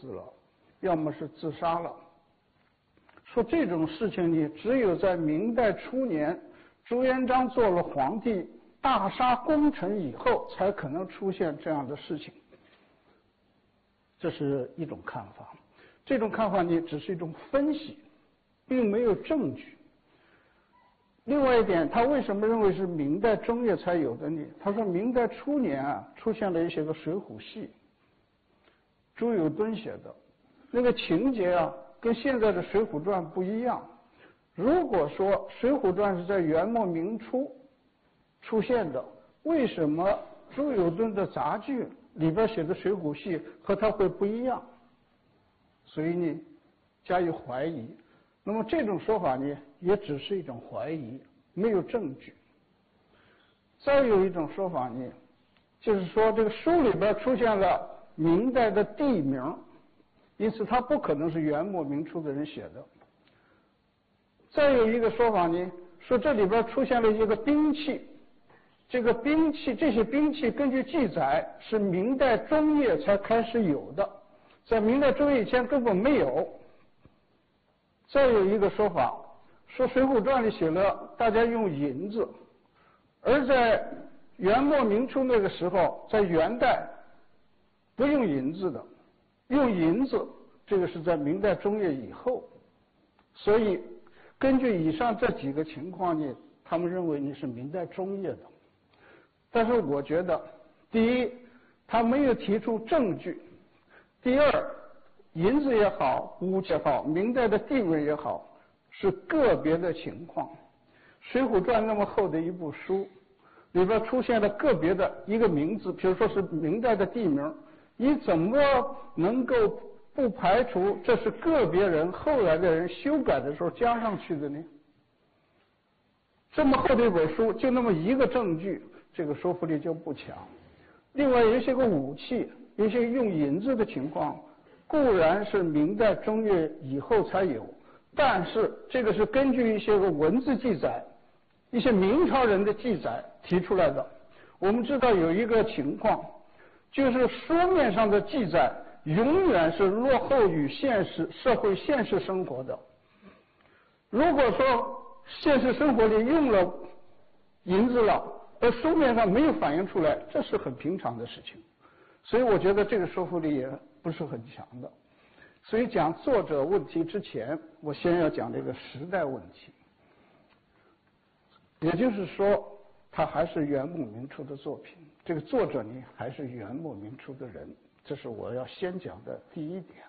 死了，要么是自杀了。说这种事情呢，只有在明代初年朱元璋做了皇帝，大杀功臣以后，才可能出现这样的事情。这是一种看法。这种看法呢，只是一种分析，并没有证据。另外一点，他为什么认为是明代中叶才有的呢？他说明代初年啊，出现了一些个水浒戏，朱有敦写的，那个情节啊，跟现在的《水浒传》不一样。如果说《水浒传》是在元末明初出现的，为什么朱有敦的杂剧里边写的水浒戏和他会不一样？所以呢，加以怀疑。那么这种说法呢，也只是一种怀疑，没有证据。再有一种说法呢，就是说这个书里边出现了明代的地名，因此它不可能是元末明初的人写的。再有一个说法呢，说这里边出现了一个兵器，这些兵器根据记载是明代中叶才开始有的，在明代中叶以前根本没有。再有一个说法，说《水浒传》里写了大家用银子，而在元末明初那个时候，在元代不用银子的，用银子这个是在明代中叶以后。所以根据以上这几个情况呢，他们认为你是明代中叶的。但是我觉得，第一，他没有提出证据；第二，银子也好，武器也好，明代的地位也好，是个别的情况。《水浒传》那么厚的一部书，里边出现了个别的一个名字，比如说是明代的地名，你怎么能够不排除这是个别人后来的人修改的时候加上去的呢？这么厚的一本书，就那么一个证据，这个说服力就不强。另外，有些个武器，有些用银子的情况，固然是明代中叶以后才有，但是这个是根据一些个文字记载，一些明朝人的记载提出来的。我们知道有一个情况，就是书面上的记载永远是落后于社会现实生活的。如果说现实生活里用了银子了，而书面上没有反映出来，这是很平常的事情。所以我觉得这个说服力也不是很强的。所以讲作者问题之前，我先要讲这个时代问题。也就是说，他还是元末明初的作品，这个作者呢还是元末明初的人，这是我要先讲的第一点。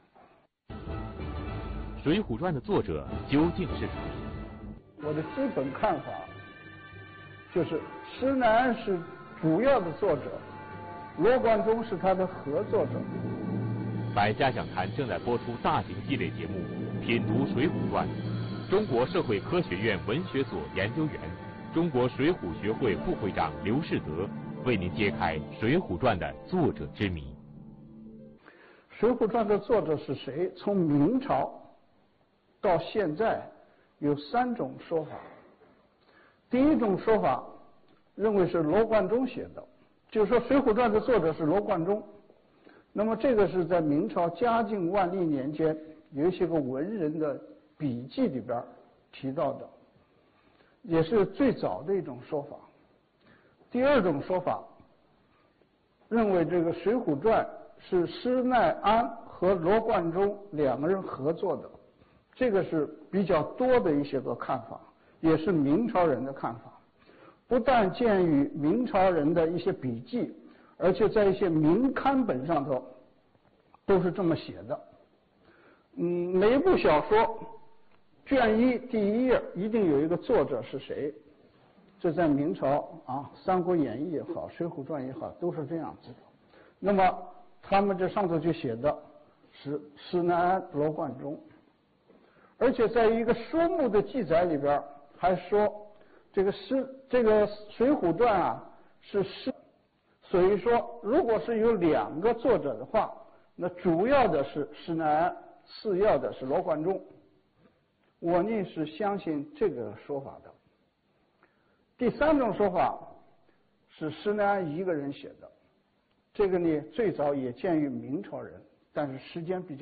《水浒传》的作者究竟是谁？ 我的基本看法就是施耐庵是主要的作者，罗贯中是他的合作者。 百家讲坛正在播出大型系列节目《品读水浒传》，中国社会科学院文学所研究员、中国水浒学会副会长刘士德为您揭开《水浒传》的作者之谜。 《水浒传》的作者是谁？从明朝到现在有3种说法。第一种说法认为是罗贯中写的，就是说《水浒传》的作者是罗贯中。那么这个是在明朝嘉靖、万历年间有一些个文人的笔记里边提到的，也是最早的一种说法。第二种说法认为这个《水浒传》是施耐庵和罗贯中2个人合作的，这个是比较多的一些个看法，也是明朝人的看法。不但见于明朝人的一些笔记，而且在一些明刊本上头都是这么写的。每一部小说卷1第1页一定有一个作者是谁，这在明朝啊，《三国演义》也好，《水浒传》也好，都是这样子的。那么他们这上头就写的是施耐庵、罗贯中，而且在一个书目的记载里边还说这个《水浒传》啊是诗，所以说如果是有2个作者的话，那主要的是施耐庵，次要的是罗贯中。我呢是相信这个说法的。第3种说法是施耐庵一个人写的，这个呢最早也见于明朝人，但是时间比较